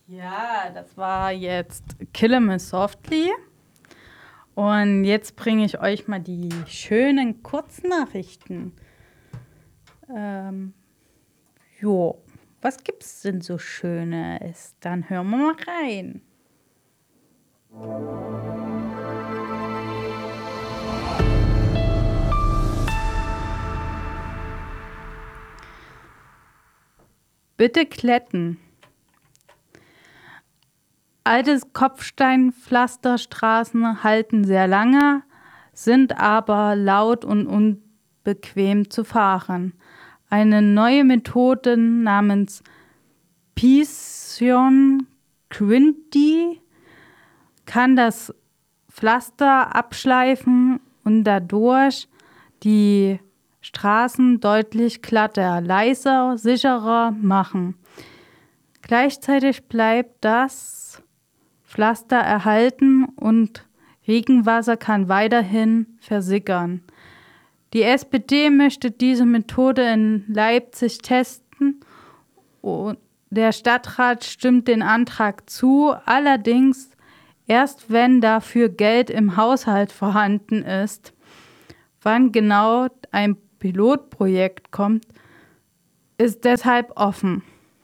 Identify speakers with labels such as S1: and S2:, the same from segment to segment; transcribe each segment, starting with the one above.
S1: Ja, das war jetzt Kill 'Em Softly. Und jetzt bringe ich euch mal die schönen Kurznachrichten. Jo, was gibt's denn so Schönes? Dann hören wir mal rein. Bitte kletten. Alte Kopfsteinpflasterstraßen halten sehr lange, sind aber laut und unbequem zu fahren. Eine neue Methode namens Pison Quinty kann das Pflaster abschleifen und dadurch die Straßen deutlich glatter, leiser, sicherer machen. Gleichzeitig bleibt das Pflaster erhalten und Regenwasser kann weiterhin versickern. Die SPD möchte diese Methode in Leipzig testen und der Stadtrat stimmt den Antrag zu, allerdings erst wenn dafür Geld im Haushalt vorhanden ist. Wann genau ein Pilotprojekt kommt, ist deshalb offen.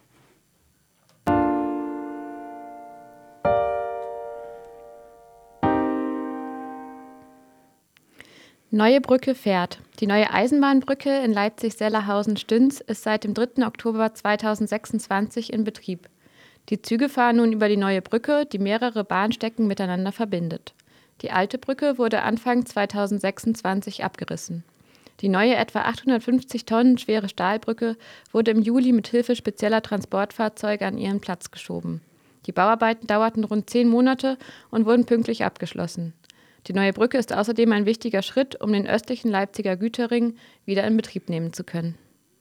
S2: Neue Brücke fährt. Die neue Eisenbahnbrücke in Leipzig-Sellerhausen-Stünz ist seit dem 3. Oktober 2026 in Betrieb. Die Züge fahren nun über die neue Brücke, die mehrere Bahnstrecken miteinander verbindet. Die alte Brücke wurde Anfang 2026 abgerissen. Die neue etwa 850 Tonnen schwere Stahlbrücke wurde im Juli mit Hilfe spezieller Transportfahrzeuge an ihren Platz geschoben. Die Bauarbeiten dauerten rund 10 Monate und wurden pünktlich abgeschlossen. Die neue Brücke ist außerdem ein wichtiger Schritt, um den östlichen Leipziger Güterring wieder in Betrieb nehmen zu können.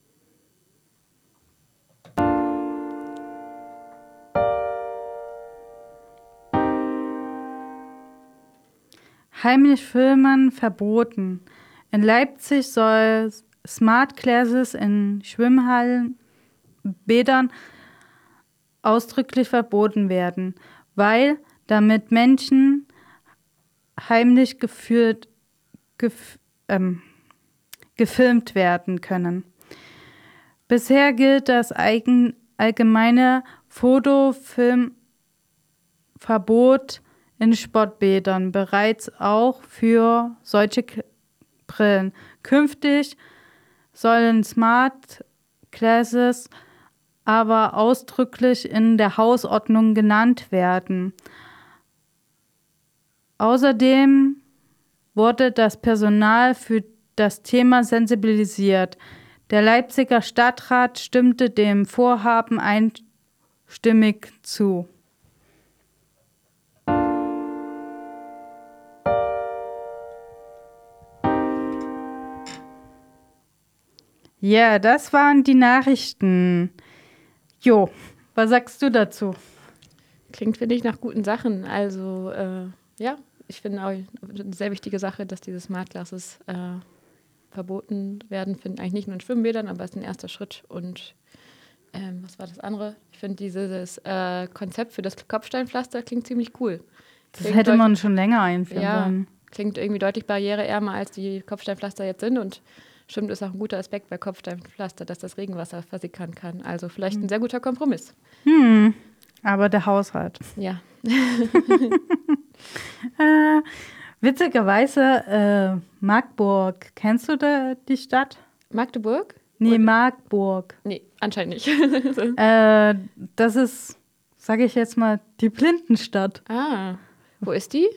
S1: Heimlich filmen verboten. In Leipzig soll Smart Glasses in Schwimmhallen, Bädern ausdrücklich verboten werden, weil damit Menschen heimlich gefilmt werden können. Bisher gilt das allgemeine Fotofilmverbot in Sportbädern bereits auch für solche Brillen. Künftig sollen Smart Glasses aber ausdrücklich in der Hausordnung genannt werden. Außerdem wurde das Personal für das Thema sensibilisiert. Der Leipziger Stadtrat stimmte dem Vorhaben einstimmig zu. Ja, das waren die Nachrichten. Jo, was sagst du dazu?
S2: Klingt, finde ich, nach guten Sachen. Also, ja, ich finde auch eine sehr wichtige Sache, dass diese Smart Glasses verboten werden. Finde eigentlich nicht nur in Schwimmbädern, aber es ist ein erster Schritt. Und was war das andere? Ich finde dieses Konzept für das Kopfsteinpflaster klingt ziemlich cool.
S1: Das hätte man schon länger einführen sollen.
S2: Klingt irgendwie deutlich barriereärmer, als die Kopfsteinpflaster jetzt sind. Und stimmt, ist auch ein guter Aspekt bei Kopfsteinpflaster, dass das Regenwasser versickern kann. Also vielleicht ein sehr guter Kompromiss.
S1: Aber der Haushalt.
S2: Ja.
S1: Witzigerweise Magdeburg. Kennst du die Stadt?
S2: Magdeburg?
S1: Nee, Magdeburg.
S2: Nee, anscheinend nicht.
S1: Das ist, sage ich jetzt mal, die Blindenstadt.
S2: Ah, wo ist die?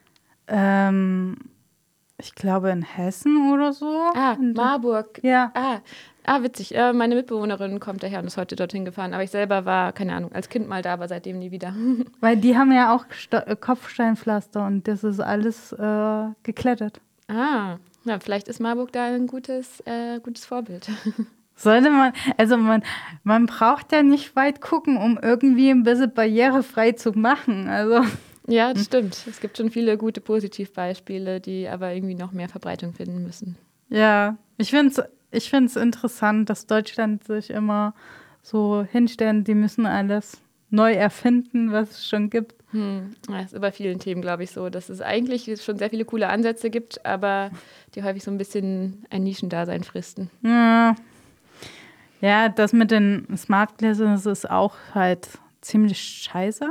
S1: Ich glaube in Hessen oder so.
S2: Ah, Marburg.
S1: Ja.
S2: Witzig. Meine Mitbewohnerin kommt daher und ist heute dorthin gefahren. Aber ich selber war, keine Ahnung, als Kind mal da, aber seitdem nie wieder.
S1: Weil die haben ja auch Kopfsteinpflaster und das ist alles geklettert.
S2: Ah, ja, vielleicht ist Marburg da ein gutes Vorbild.
S1: Sollte man, also man braucht ja nicht weit gucken, um irgendwie ein bisschen barrierefrei zu machen. Also.
S2: Ja, das stimmt. Es gibt schon viele gute Positivbeispiele, die aber irgendwie noch mehr Verbreitung finden müssen.
S1: Ja, ich finde es interessant, dass Deutschland sich immer so hinstellen, die müssen alles neu erfinden, was es schon gibt.
S2: Das ist bei vielen Themen, glaube ich, so, dass es eigentlich schon sehr viele coole Ansätze gibt, aber die häufig so ein bisschen ein Nischendasein fristen.
S1: Ja, das mit den Smart Glasses ist auch halt ziemlich scheiße.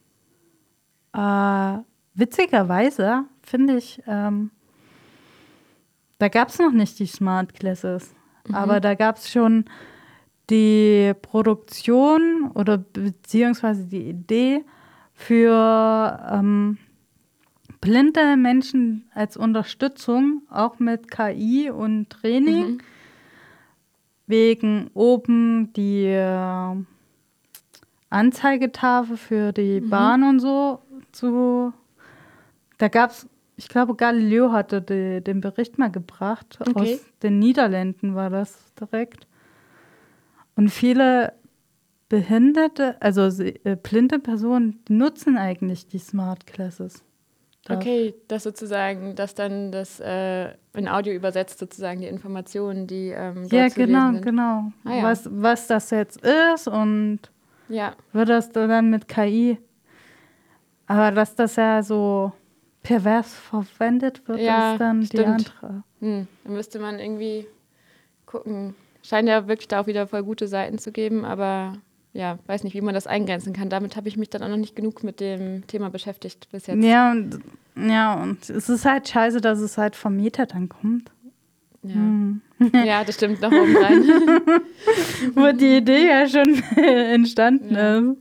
S1: Witzigerweise finde ich, da gab es noch nicht die Smart Glasses, aber da gab es schon die Produktion oder beziehungsweise die Idee für blinde Menschen als Unterstützung, auch mit KI und Training, wegen oben die Anzeigetafel für die Bahn und so da gab es, ich glaube, Galileo hatte den Bericht mal gebracht, aus den Niederlanden war das direkt. Und viele Behinderte, also blinde Personen, die nutzen eigentlich die Smart Glasses.
S2: Okay, dass sozusagen, dass dann das in Audio übersetzt sozusagen die Informationen, die dort zu lesen sind.
S1: Genau.
S2: Ah, ja.
S1: Was das jetzt ist und wird das dann mit KI. Aber dass das ja so pervers verwendet wird, ist dann die andere.
S2: Da müsste man irgendwie gucken. Scheint ja wirklich da auch wieder voll gute Seiten zu geben, aber ja, weiß nicht, wie man das eingrenzen kann. Damit habe ich mich dann auch noch nicht genug mit dem Thema beschäftigt bis jetzt.
S1: Ja, und es ist halt scheiße, dass es halt vom Mieter dann kommt.
S2: Ja, ja, das stimmt, nach oben rein.
S1: Wo die Idee ja schon entstanden ist.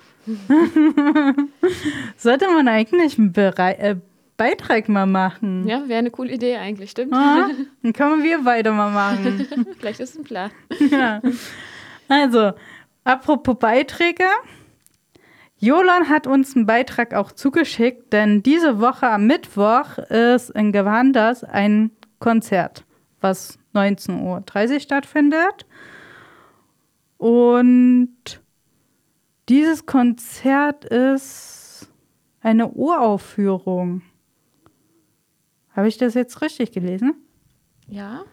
S1: Sollte man eigentlich einen Beitrag mal machen?
S2: Ja, wäre eine coole Idee eigentlich, stimmt.
S1: Dann können wir beide mal machen.
S2: Vielleicht ist es ein Plan.
S1: Ja. Also, apropos Beiträge. Jolan hat uns einen Beitrag auch zugeschickt, denn diese Woche am Mittwoch ist in Gewanders ein Konzert, was 19:30 Uhr stattfindet. Und dieses Konzert ist eine Uraufführung. Habe ich das jetzt richtig gelesen?
S2: Ja,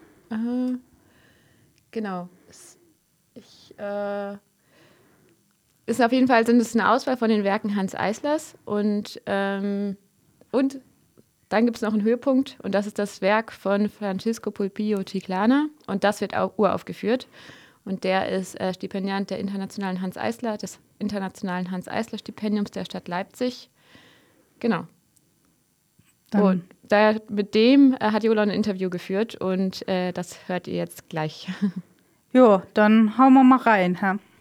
S2: genau. Ist auf jeden Fall, sind es eine Auswahl von den Werken Hanns Eislers und dann gibt es noch einen Höhepunkt und das ist das Werk von Francisco Pulpillo Chiclana und das wird auch uraufgeführt und der ist Stipendiat des Internationalen Hans-Eisler-Stipendiums der Stadt Leipzig. Genau. Und mit dem hat Jolan ein Interview geführt und das hört ihr jetzt gleich.
S1: Jo, dann hauen wir mal rein, Herr.